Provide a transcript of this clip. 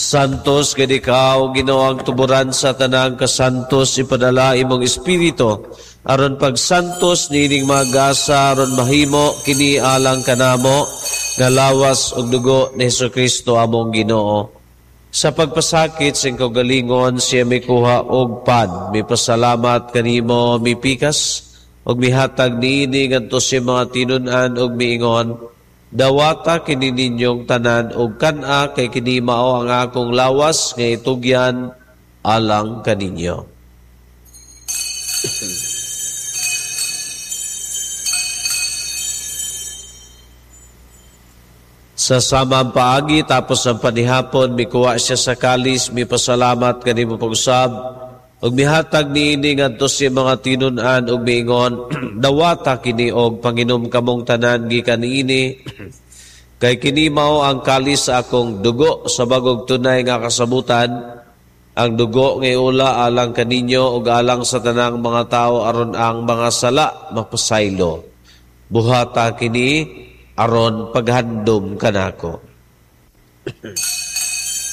Santos gid ikaw, Ginoo, ang tuburan sa tanang kasantos, ipadala imong espiritu aron pag santos nining magasa aron mahimo kini alang kanamo nga lawas ug dugo ni Hesukristo among Ginoo. Sa pagpasakit sa kaugalingon siya may kuha og pan, may pasalamat kanimo mipikas ug mihatag niini ngadto sa mga tinun-an ug miingon, dawata kini ninyong tanan ug kan-a kay kini mao ang akong lawas nga itugyan alang kaninyo. Sa samang paagi tapos ang panihapon mikuha siya sa kalis, mi pasalamat kanimo pag-usab ug mihatag niini ngadto sa mga tinun-an ug miingon, dawata kini og panginom kamong tanan gikan niini kay kini mao ang kalis sa akong dugo sa bagog tunay nga kasabutan, ang dugo nga iula alang kaninyo ug alang sa tanang mga tao aron ang mga sala mapasaylo. Buhata kini aron paghandom kanako.